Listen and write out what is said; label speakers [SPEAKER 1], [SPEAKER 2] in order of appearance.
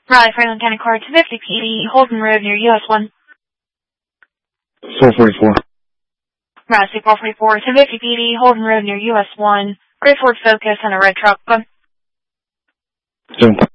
[SPEAKER 1] Raleigh, Franklin County Car 250 PD, Holden Road near US 1.
[SPEAKER 2] 444.
[SPEAKER 1] Raleigh, 444, 250 PD, Holden Road near US 1. Gray Ford Focus and a red truck.
[SPEAKER 2] 7.